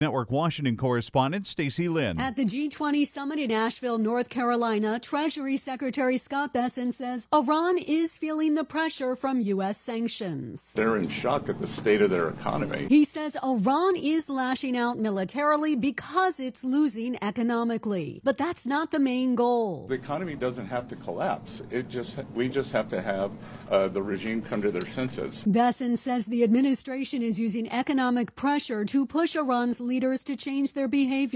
Network Washington correspondent Stacey Lynn. At the G20 summit in Asheville, North Carolina, Treasury Secretary Scott Bessent says Iran is feeling the pressure from U.S. sanctions. They're in shock at the state of their economy. He says Iran is lashing out militarily because it's losing economically. But that's not the main goal. The economy doesn't have to collapse. We just have to have the regime come to their senses. Bessent says the administration is using economic pressure to push Iran's leaders to change their behavior.